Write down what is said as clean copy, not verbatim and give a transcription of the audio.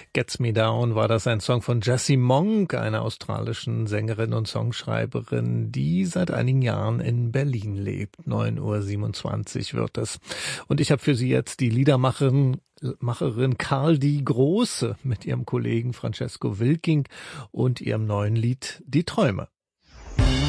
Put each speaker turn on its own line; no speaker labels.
Gets Me Down war das ein Song von Jessie Monk, einer australischen Sängerin und Songschreiberin, die seit einigen Jahren in Berlin lebt. 9:27 wird es. Und ich habe für Sie jetzt die Liedermacherin Karl die Große mit ihrem Kollegen Francesco Wilking und ihrem neuen Lied Die Träume.